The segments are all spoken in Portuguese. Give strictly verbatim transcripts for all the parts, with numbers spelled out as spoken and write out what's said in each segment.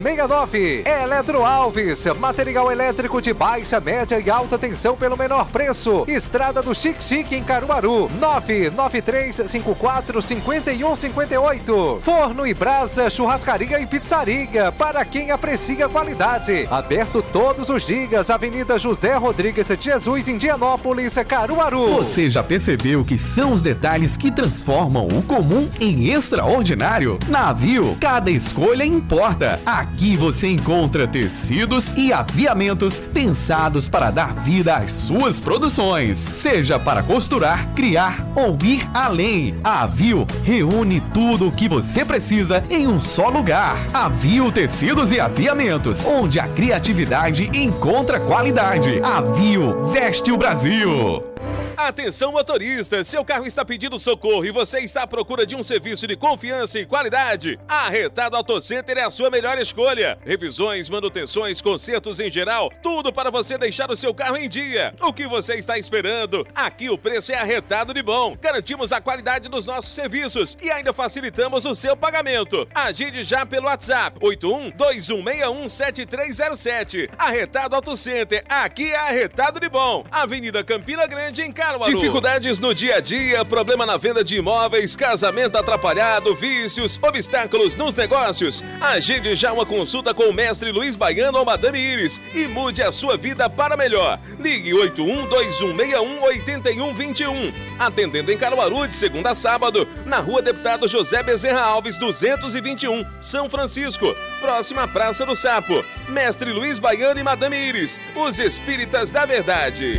sessenta e nove. Eletro Alves, material elétrico de baixa, média e alta tensão pelo menor preço. Estrada do Chique Chique em Caruaru. nove nove três cinco quatro cinco um cinco oito. Forno e Brasa, churrascaria e pizzaria para quem aprecia qualidade. Aberto todos os dias. Avenida José Rodrigues de Jesus, Indianópolis, Caruaru. Você já percebeu que são os detalhes que transformam o comum em extraordinário? Na Aviu, cada escolha importa. Aqui você encontra tecidos e aviamentos pensados para dar vida às suas produções. Seja para costurar, criar ou ir além. A Aviu reúne tudo o que você precisa em um só lugar. Aviu Tecidos e Aviamentos, onde a criatividade encontra qualidade. Aviu veste o Brasil. Atenção motorista, seu carro está pedindo socorro e você está à procura de um serviço de confiança e qualidade? A Arretado Auto Center é a sua melhor escolha. Revisões, manutenções, consertos em geral, tudo para você deixar o seu carro em dia. O que você está esperando? Aqui o preço é arretado de bom. Garantimos a qualidade dos nossos serviços e ainda facilitamos o seu pagamento. Agende já pelo WhatsApp oito um dois um seis um sete três zero sete. Arretado Auto Center, aqui é arretado de bom. Avenida Campina Grande, em Caruaru. Dificuldades no dia a dia, problema na venda de imóveis, casamento atrapalhado, vícios, obstáculos nos negócios. Agende já uma consulta com o mestre Luiz Baiano ou Madame Iris e mude a sua vida para melhor. Ligue oito um dois um seis um oito um dois um. Atendendo em Caruaru de segunda a sábado, na Rua Deputado José Bezerra Alves, duzentos e vinte e um, São Francisco, próxima à Praça do Sapo. Mestre Luiz Baiano e Madame Iris, os espíritas da verdade.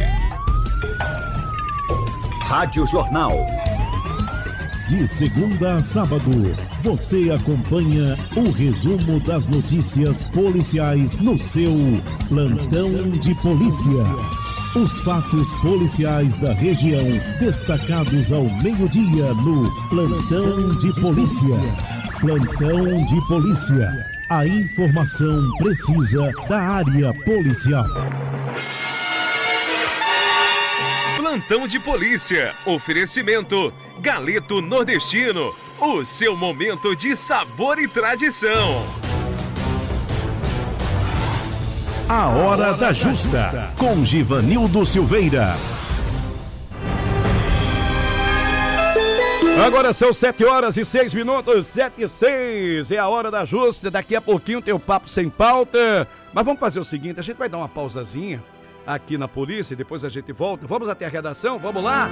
Rádio Jornal. De segunda a sábado, você acompanha o resumo das notícias policiais no seu Plantão de Polícia. Os fatos policiais da região destacados ao meio-dia no Plantão de Polícia. Plantão de Polícia. A informação precisa da área policial. Plantão de Polícia. Oferecimento Galeto Nordestino. O seu momento de sabor e tradição. A Hora da Justa, com Givanildo Silveira. Agora são sete horas e seis minutos, sete e seis. É a Hora da Justa. Daqui a pouquinho tem o Papo Sem Pauta. Mas vamos fazer o seguinte, a gente vai dar uma pausazinha aqui na polícia e depois a gente volta. Vamos até a redação, vamos lá?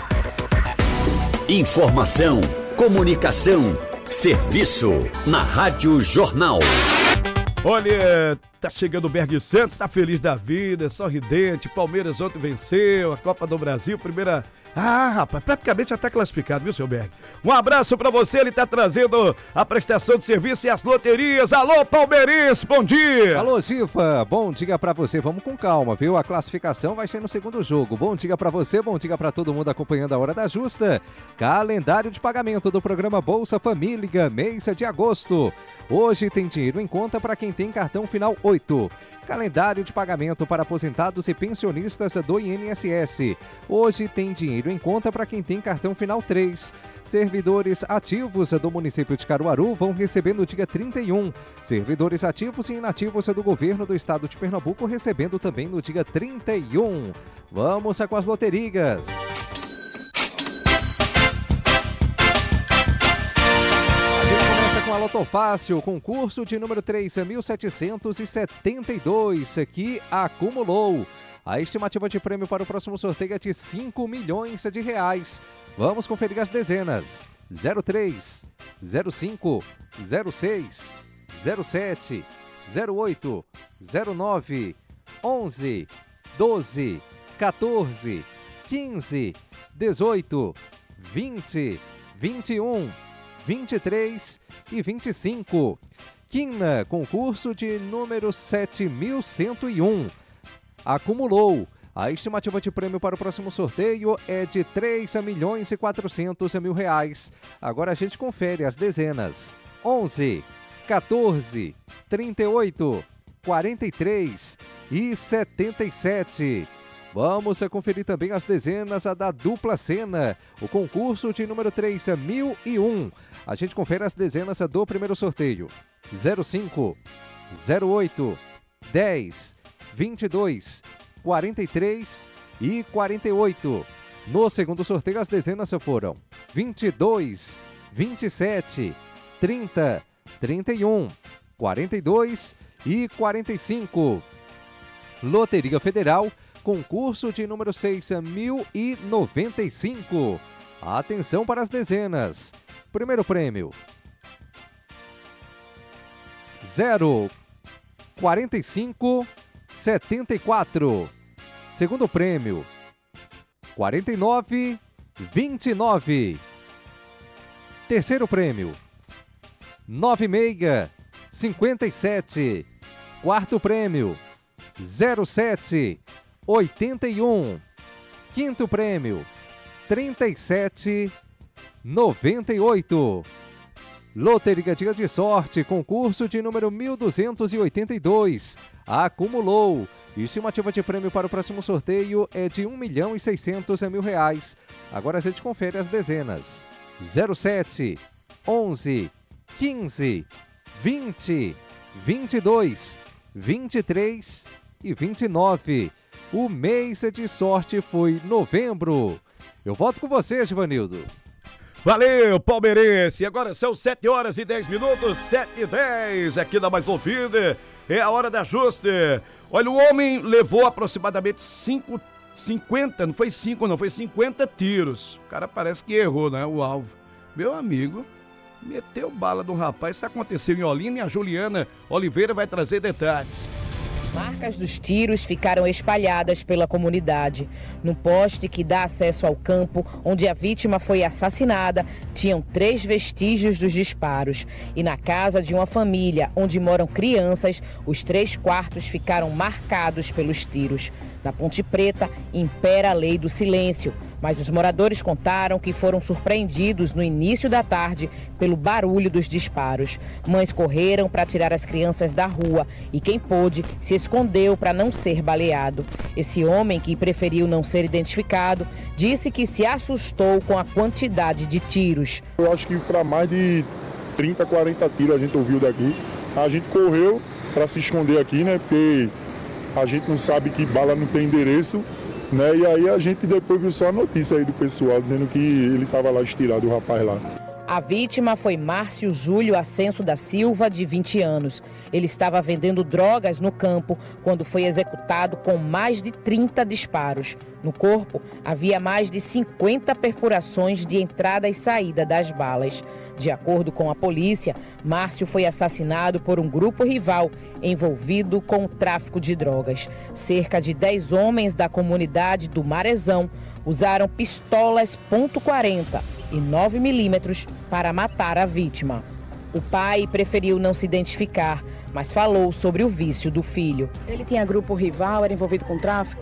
Informação, comunicação, serviço na Rádio Jornal. Olha, tá chegando o Berg Santos, tá feliz da vida, sorridente. Palmeiras ontem venceu a Copa do Brasil, primeira... Ah, rapaz, praticamente até classificado, viu, seu Berg? Um abraço pra você, ele tá trazendo a prestação de serviço e as loterias. Alô, palmeirense, bom dia! Alô, Gifa, bom dia pra você. Vamos com calma, viu? A classificação vai ser no segundo jogo. Bom dia pra você, bom dia pra todo mundo acompanhando a Hora da Justa. Calendário de pagamento do programa Bolsa Família, mês de agosto. Hoje tem dinheiro em conta para quem tem cartão final oito. Calendário de pagamento para aposentados e pensionistas do I N S S. Hoje tem dinheiro em conta para quem tem cartão final três. Servidores ativos do município de Caruaru vão receber no dia trinta e um. Servidores ativos e inativos do governo do estado de Pernambuco recebendo também no dia trinta e um. Vamos com as loterias. Com a Loto Fácil, concurso de número três mil setecentos e setenta e dois, que acumulou. A estimativa de prêmio para o próximo sorteio é de cinco milhões de reais. Vamos conferir as dezenas. zero três, zero cinco, zero seis, zero sete, zero oito, zero nove, onze, doze, quatorze, quinze, dezoito, vinte, vinte e um, vinte e três e vinte e cinco. Quina, concurso de número sete mil cento e um. Acumulou. A estimativa de prêmio para o próximo sorteio é de três milhões e quatrocentos mil reais. Agora a gente confere as dezenas. onze, quatorze, trinta e oito, quarenta e três e setenta e sete. Vamos conferir também as dezenas da dupla cena, o concurso de número três mil e um. A gente confere as dezenas do primeiro sorteio. zero cinco, zero oito, dez, vinte e dois, quarenta e três e quarenta e oito. No segundo sorteio, as dezenas foram vinte e dois, vinte e sete, trinta, trinta e um, quarenta e dois e quarenta e cinco. Loteria Federal, concurso de número seis mil e noventa e cinco. Atenção para as dezenas. Primeiro prêmio: zero, quarenta e cinco, setenta e quatro. Segundo prêmio: quarenta e nove, vinte e nove. Terceiro prêmio: nove seis, cinquenta e sete. Quarto prêmio: zero sete, oitenta e um. Quinto prêmio: trinta e sete, noventa e oito. Loteria Dia de Sorte, concurso de número mil duzentos e oitenta e dois. Acumulou. Estimativa de prêmio para o próximo sorteio é de um milhão e seiscentos mil reais. Agora a gente confere as dezenas: zero sete, onze, quinze, vinte, vinte e dois, vinte e três e vinte e nove. O mês de sorte foi novembro. Eu volto com você, Givanildo. Valeu, palmeirense. Agora são sete horas e dez minutos, sete e dez, aqui na Mais Ouvida. É a hora da ajuste. Olha, o homem levou aproximadamente cinco, cinquenta, não foi cinco não, foi cinquenta tiros. O cara parece que errou, né, o alvo. Meu amigo, meteu bala no rapaz. Isso aconteceu em Olinda e a Juliana Oliveira vai trazer detalhes. Marcas dos tiros ficaram espalhadas pela comunidade. No poste que dá acesso ao campo, onde a vítima foi assassinada, tinham três vestígios dos disparos. E na casa de uma família, onde moram crianças, os três quartos ficaram marcados pelos tiros. Na Ponte Preta, impera a lei do silêncio. Mas os moradores contaram que foram surpreendidos no início da tarde pelo barulho dos disparos. Mães correram para tirar as crianças da rua e quem pôde se escondeu para não ser baleado. Esse homem, que preferiu não ser identificado, disse que se assustou com a quantidade de tiros. Eu acho que para mais de trinta, quarenta tiros a gente ouviu daqui. A gente correu para se esconder aqui, né? Porque a gente não sabe que bala não tem endereço. Né? E aí a gente depois viu só a notícia aí do pessoal dizendo que ele estava lá estirado, o rapaz lá. A vítima foi Márcio Júlio Ascenso da Silva, de vinte anos. Ele estava vendendo drogas no campo quando foi executado com mais de trinta disparos. No corpo, havia mais de cinquenta perfurações de entrada e saída das balas. De acordo com a polícia, Márcio foi assassinado por um grupo rival envolvido com o tráfico de drogas. Cerca de dez homens da comunidade do Marezão usaram pistolas ponto quarenta e nove milímetros para matar a vítima. O pai preferiu não se identificar, mas falou sobre o vício do filho. Ele tinha grupo rival, era envolvido com tráfico?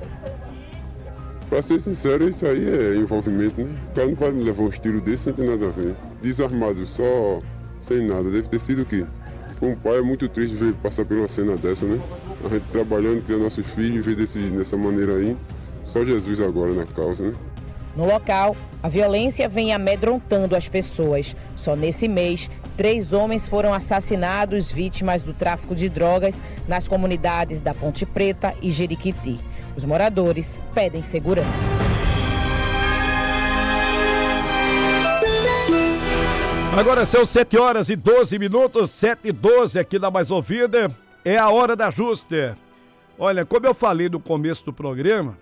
Pra ser sincero, isso aí é envolvimento, né? O cara não vai levar uns tiros desses sem ter nada a ver. Desarmado, só sem nada. Deve ter sido o quê? Como pai é muito triste ver passar por uma cena dessa, né? A gente trabalhando, criando nossos filhos, ver desse, dessa maneira aí. Só Jesus agora na causa, né? No local, a violência vem amedrontando as pessoas. Só nesse mês, três homens foram assassinados vítimas do tráfico de drogas nas comunidades da Ponte Preta e Jeriquiti. Os moradores pedem segurança. Agora são sete horas e doze minutos, sete e doze aqui na Mais Ouvida. É a hora da ajuste. Olha, como eu falei no começo do programa,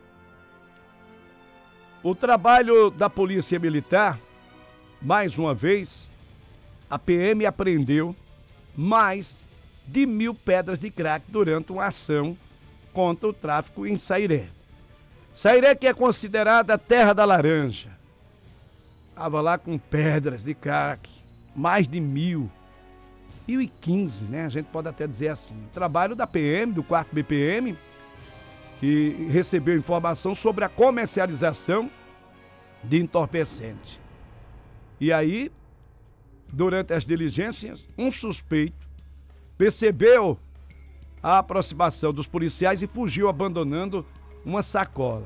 o trabalho da Polícia Militar, mais uma vez, a P M apreendeu mais de mil pedras de crack durante uma ação contra o tráfico em Sairé. Sairé, que é considerada a terra da laranja, estava lá com pedras de crack, mais de mil, mil e quinze, né? A gente pode até dizer assim. Trabalho da P M, do quarto B P M, que recebeu informação sobre a comercialização de entorpecente. E aí, durante as diligências, um suspeito percebeu a aproximação dos policiais e fugiu abandonando uma sacola.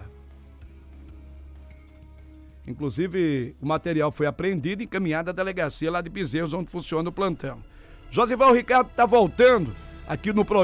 Inclusive, o material foi apreendido e encaminhado à delegacia lá de Bezerros, onde funciona o plantão. Josival Ricardo está voltando aqui no programa.